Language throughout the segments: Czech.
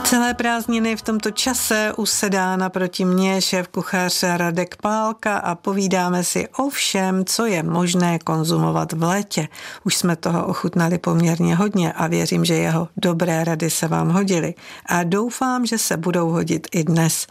Celé prázdniny v tomto čase usedá naproti mně šéfkuchař Radek Pálka a povídáme si o všem, co je možné konzumovat v létě. Už jsme toho ochutnali poměrně hodně a věřím, že jeho dobré rady se vám hodily. A doufám, že se budou hodit i dnes.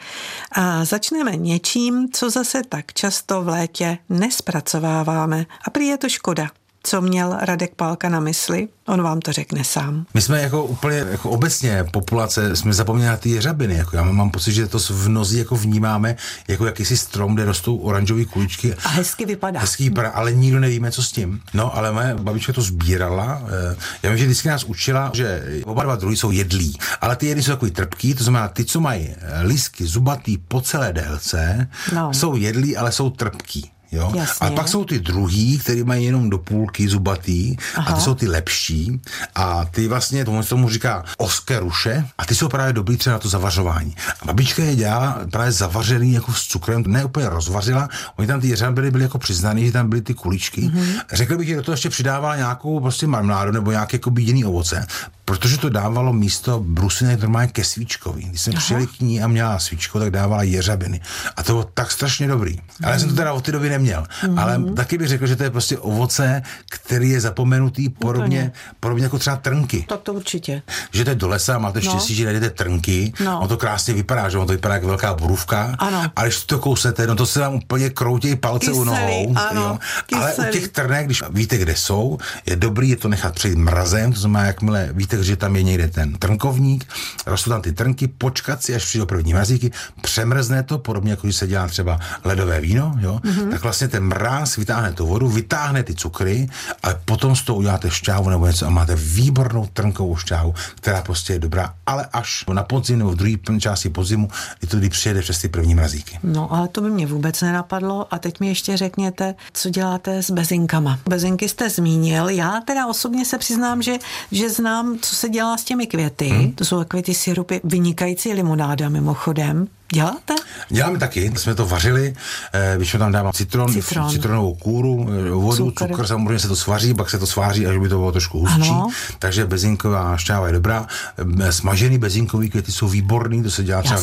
A začneme něčím, co zase tak často v létě nespracováváme. A prý je to škoda. Co měl Radek Pálka na mysli? On vám to řekne sám. My jsme jako úplně jako obecně populace jsme zapomněli na ty jeřabiny. Jako já mám pocit, že to v mnozí jako vnímáme jako jakýsi strom, kde rostou oranžové kuličky. A hezky vypadá. Hezky vypadá, ale nikdo nevíme, co s tím. No, ale moje babička to sbírala. Já vím, že vždycky nás učila, že oba dva druhy jsou jedlí. Ale ty jedlí jsou takový trpký, to znamená ty, co mají lístky zubatý po celé délce, jsou jedlí, ale jsou trpký. Jo? A pak jsou ty druhý, který mají jenom do půlky zubatý. Aha. A ty jsou ty lepší a ty vlastně tomu říká oskeruše a ty jsou právě dobrý třeba na to zavařování. A babička je dělala právě zavařený jako s cukrem, ne úplně rozvařila, oni tam ty jeřabiny byly jako přiznaný, že tam byly ty kuličky. Mm-hmm. Řekl bych, že do toho ještě přidávala nějakou prostě marmeládu nebo nějaké jako jiný ovoce, protože to dávalo místo brusiny normálně ke svíčkovi. Když jsme přijeli k ní a měla svíčko, tak dávala jeřabiny. A to bylo tak strašně dobrý. Ale já jsem to teda od té doby neměl. Ale taky bych řekl, že to je prostě ovoce, který je zapomenutý podobně jako třeba trnky. Tak to určitě. Že jdete do lesa a máte štěstí, že najdete trnky. On to krásně vypadá, že on to vypadá jako velká borůvka. A když to kousnete, no to se vám úplně kroutějí palce u nohou. Ale u těch trnek, když víte, kde jsou, je dobrý je to nechat přejít mrazem, to znamená, jakmile víte, že tam je někde ten trnkovník, rostou tam ty trnky, počkat si, až přijdou první mrazíky, přemrzne to, podobně jako když se dělá třeba ledové víno, jo, tak vlastně ten mráz vytáhne tu vodu, vytáhne ty cukry, ale potom z toho uděláte šťávu nebo něco a máte výbornou trnkovou šťávu, která prostě je dobrá, ale až na podzim nebo v druhé části podzimu, kdy přijede přes ty první mrazíky. No, ale to by mě vůbec nenapadlo a teď mi ještě řekněte, co děláte s bezinkama. Bezinky jste zmínil, já teda osobně se přiznám, že znám, co se dělá s těmi květy. To jsou takové ty sirupy, vynikající limonáda mimochodem. Děláte? Děláme taky, jsme to vařili, když jsme tam dávám citronovou kůru, vodu, cukr, samozřejmě se to svaří, pak se to sváří, až by to bylo trošku hustší. Takže bezinková šťáva je dobrá. Smažený bezinkový květy jsou výborný, to se dělá třeba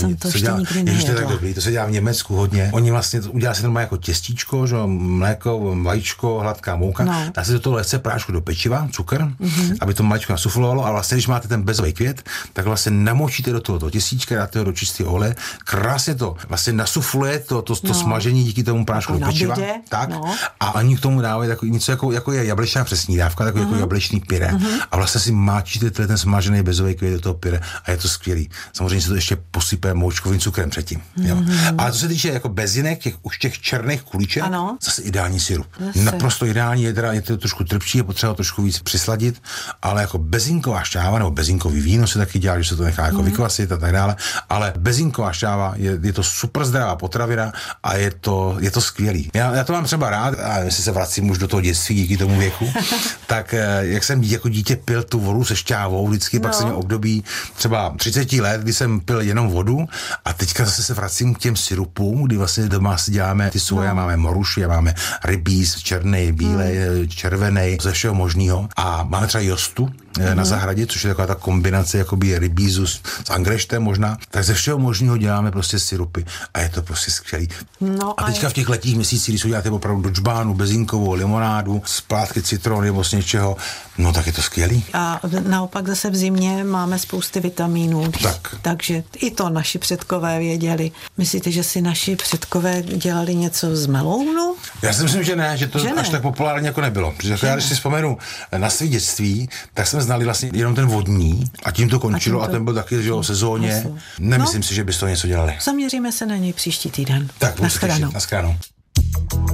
to se dělá v Německu hodně. Oni vlastně udělá se normálně jako těstíčko, že mléko, vajíčko, hladká mouka. Dá se do toho lehce prášku do pečiva, cukr, aby to mléčko nasuflovalo a vlastně když máte ten bezový květ, tak vlastně namočíte do toho těstíčka, dáte ho do čistého oleje. Krásně to vlastně nasufluje to smažení díky tomu prášku do pečiva. A oni k tomu dávají takový něco jako je jablečná přesnídávka, takový jako jablečný pyré. A vlastně si máčíte ten smažený bezový květ do toho pyré a je to skvělý. Samozřejmě se to ještě posype moučkovým cukrem předtím. Jo. Ale co se týče jako bezinek, těch černých kuliček, zase ideální sirup. Naprosto ideální, je to trošku trpčí, je potřeba trošku víc přisladit, ale jako bezinková šťáva nebo bezinkový víno se taky dělá, že se to nechá jako vykvasit a tak dále, ale bezinková šťáva je to super zdravá potravina a je to skvělý. Já to mám třeba rád, a jestli se vracím už do toho dětství díky tomu věku, tak jak jsem jako dítě pil tu vodu se šťávou, vždycky pak jsem měl období třeba 30 let, kdy jsem pil jenom vodu a teďka zase se vracím k těm sirupům, kdy vlastně doma si děláme ty svoje, máme moruši, máme rybíz, černý, bílej, červený, ze všeho možného a máme třeba jostu na zahradě, což je taková ta kombinace jakoby rybízu s angreštem možná, tak ze všeho možného děláme prostě sirupy a je to prostě skvělý. A teďka v těch letních měsících, když uděláte opravdu do džbánu, bezinkovou limonádu, splátky citrony nebo z něčeho, no tak je to skvělý. A naopak zase v zimě máme spousty vitamínů, takže i to naši předkové věděli. Myslíte, že si naši předkové dělali něco z melounu? Já si myslím, že ne, že to až tak populárně jako nebylo. Protože já když si vzpomenu na své dětství, tak jsme znali vlastně jenom ten vodní a tím to končilo a ten byl taky, že o sezóně. Nemyslím si, že by z toho něco dělali. Zaměříme se na něj příští týden. Tak, budu se těšit. Naschledanou.